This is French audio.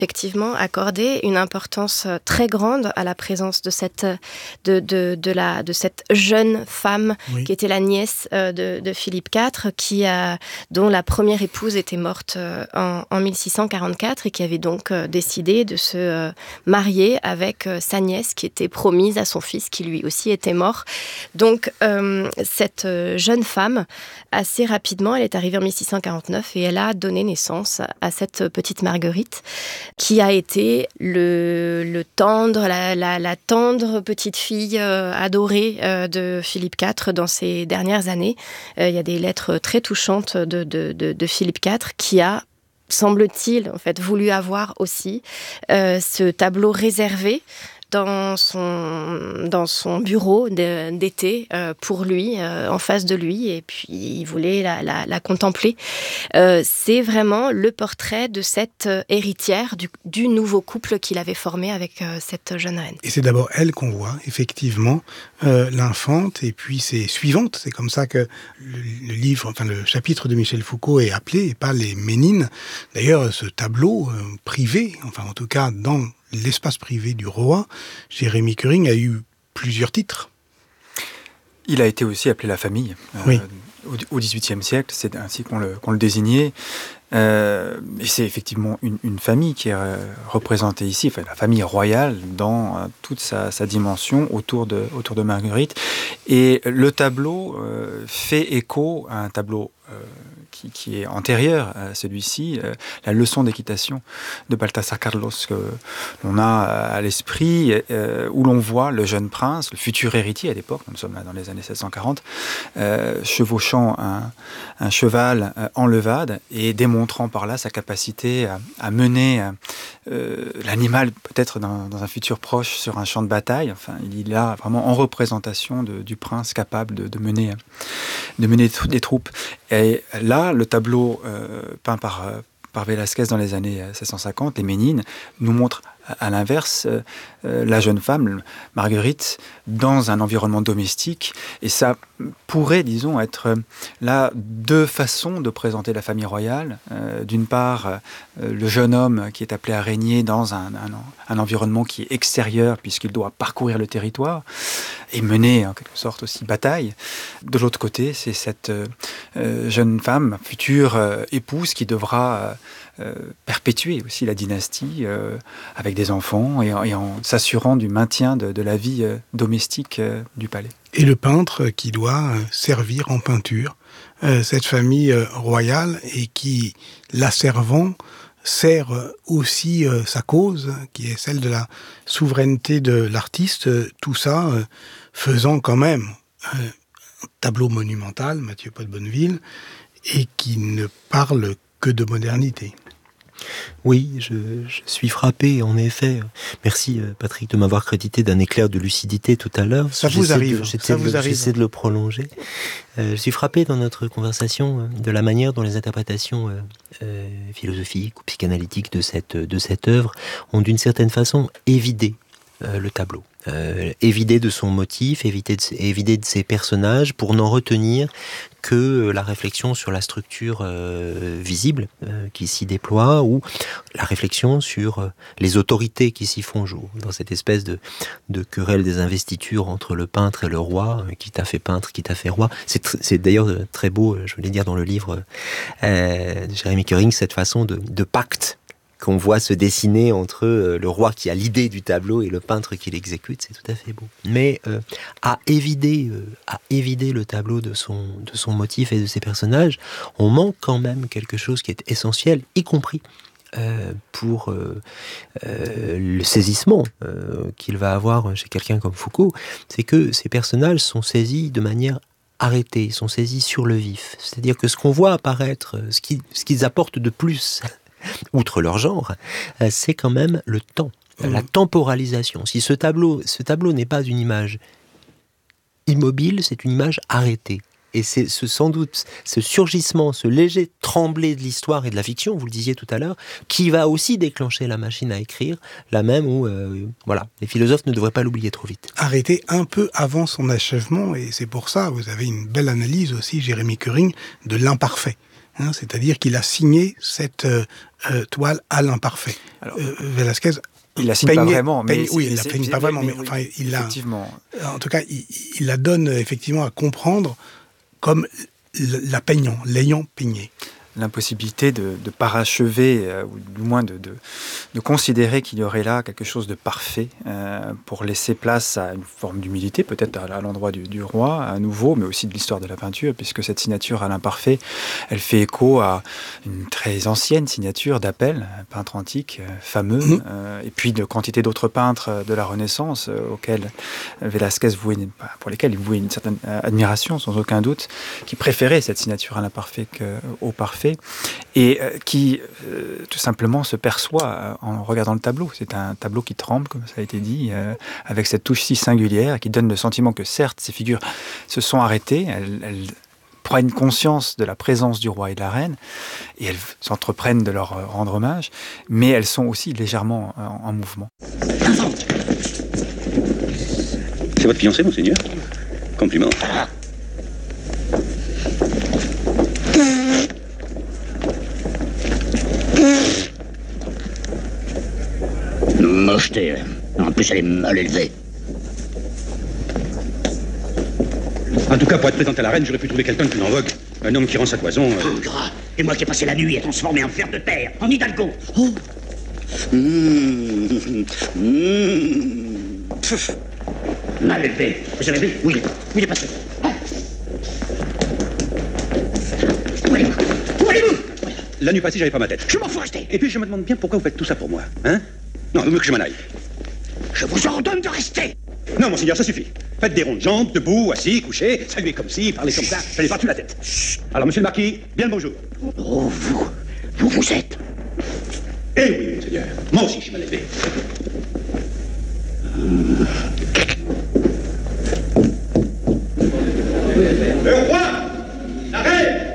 Effectivement, accorder une importance très grande à la présence de cette jeune femme qui était la nièce de Philippe IV, dont la première épouse était morte en 1644 et qui avait donc décidé de se marier avec sa nièce qui était promise à son fils qui lui aussi était mort. Donc cette jeune femme, assez rapidement, elle est arrivée en 1649 et elle a donné naissance à cette petite Marguerite, qui a été la tendre petite fille adorée de Philippe IV dans ses dernières années. Il y a des lettres très touchantes de Philippe IV qui a, semble-t-il, en fait, voulu avoir aussi ce tableau réservé dans son bureau d'été pour lui, en face de lui, et puis il voulait la contempler. C'est vraiment le portrait de cette héritière du nouveau couple qu'il avait formé avec cette jeune reine. Et c'est d'abord elle qu'on voit, effectivement, l'infante, et puis ses suivantes. C'est comme ça que le chapitre de Michel Foucault est appelé, et pas les Ménines. D'ailleurs, ce tableau privé, enfin en tout cas dans l'espace privé du roi, Jérémy Curing a eu plusieurs titres. Il a été aussi appelé la famille. Au XVIIIe siècle, c'est ainsi qu'on le désignait. Et c'est effectivement une famille qui est représentée ici, enfin, la famille royale dans toute sa dimension autour de Marguerite. Et le tableau fait écho à un tableau qui est antérieur à celui-ci, la leçon d'équitation de Baltasar Carlos, que l'on a à l'esprit, où l'on voit le jeune prince, le futur héritier à l'époque, nous sommes là dans les années 1640, chevauchant un cheval en levade et démontrant par là sa capacité à mener l'animal peut-être dans un futur proche sur un champ de bataille. Enfin, il est là vraiment en représentation du prince capable de mener des troupes. Et là, le tableau peint par Velázquez dans les années 1650, les Ménines, nous montre à l'inverse la jeune femme, Marguerite, dans un environnement domestique. Et ça pourrait, disons, être là deux façons de présenter la famille royale. D'une part, le jeune homme qui est appelé à régner dans un environnement qui est extérieur, puisqu'il doit parcourir le territoire et mener en quelque sorte aussi bataille. De l'autre côté, c'est cette jeune femme, future épouse, qui devra perpétuer aussi la dynastie avec des enfants et en s'assurant du maintien de la vie domestique du palais. Et le peintre qui doit servir en peinture cette famille royale et qui, la servant, sert aussi sa cause, qui est celle de la souveraineté de l'artiste, tout ça faisant quand même un tableau monumental, Mathieu Pot de Bonneville, et qui ne parle que de modernité. Oui, je suis frappé, en effet. Merci, Patrick, de m'avoir crédité d'un éclair de lucidité tout à l'heure. Ça vous arrive. J'essaie de le prolonger. Je suis frappé dans notre conversation de la manière dont les interprétations philosophiques ou psychanalytiques de cette œuvre ont d'une certaine façon évidé le tableau. Évidé de son motif, évidé de ses personnages, pour n'en retenir que la réflexion sur la structure visible qui s'y déploie, ou la réflexion sur les autorités qui s'y font jour, dans cette espèce de querelle des investitures entre le peintre et le roi, qui t'a fait peintre, qui t'a fait roi. C'est d'ailleurs très beau, je voulais dire dans le livre de Jérémy Curing, cette façon de pacte qu'on voit se dessiner entre le roi qui a l'idée du tableau et le peintre qui l'exécute, c'est tout à fait beau. Mais à évider le tableau de son motif et de ses personnages, on manque quand même quelque chose qui est essentiel, y compris pour le saisissement qu'il va avoir chez quelqu'un comme Foucault, c'est que ces personnages sont saisis de manière arrêtée, sont saisis sur le vif. C'est-à-dire que ce qu'on voit apparaître, ce qu'ils apportent de plus, outre leur genre, c'est quand même le temps, la temporalisation. Si ce tableau n'est pas une image immobile, c'est une image arrêtée. Et c'est sans doute ce surgissement, ce léger tremblé de l'histoire et de la fiction, vous le disiez tout à l'heure, qui va aussi déclencher la machine à écrire, la même où, les philosophes ne devraient pas l'oublier trop vite. Arrêté un peu avant son achèvement, et c'est pour ça, vous avez une belle analyse aussi, Jérémy Curing, de l'imparfait. hein, c'est-à-dire qu'il a signé cette toile à l'imparfait. Velázquez il la signe pas vraiment, mais oui, il la peigne pas vraiment, mais enfin, il la, en tout cas, il la donne effectivement à comprendre comme la peignant, l'ayant peignée. L'impossibilité de parachever, ou du moins de considérer qu'il y aurait là quelque chose de parfait pour laisser place à une forme d'humilité, peut-être à l'endroit du roi, à nouveau, mais aussi de l'histoire de la peinture, puisque cette signature à l'imparfait, elle fait écho à une très ancienne signature d'Apelle, un peintre antique, fameux, et puis de quantité d'autres peintres de la Renaissance, auxquels Velázquez pour lesquels il vouait une certaine admiration, sans aucun doute, qui préférait cette signature à l'imparfait qu'au parfait. Et qui tout simplement se perçoit en regardant le tableau. C'est un tableau qui tremble, comme ça a été dit, avec cette touche si singulière, qui donne le sentiment que certes, ces figures se sont arrêtées, elles prennent conscience de la présence du roi et de la reine, et elles s'entreprennent de leur rendre hommage, mais elles sont aussi légèrement en mouvement. C'est votre fiancé, monseigneur? Compliment. Mocheté. En plus, elle est mal élevée. En tout cas, pour être présenté à la reine, j'aurais pu trouver quelqu'un de plus en vogue. Un homme qui rend sa toison. Gras. Et moi qui ai passé la nuit à transformer en fer de terre, en Hidalgo. Oh. Mal élevé. Vous avez vu? Oui, il est passé. Où allez-vous? Où allez-vous? La nuit passée, j'avais pas ma tête. Je m'en fous, rester. Et puis, je me demande bien pourquoi vous faites tout ça pour moi, hein? Non, mieux que je m'en aille. Je vous ordonne de rester. Non, monseigneur, ça suffit. Faites des rondes de jambes, debout, assis, couché, saluez comme ci, parlez comme ça, j'en ai partout la tête. Alors, monsieur le marquis, bien le bonjour. Oh, vous êtes... Eh oui, monseigneur, moi aussi je suis mal élevé. Le roi, la reine,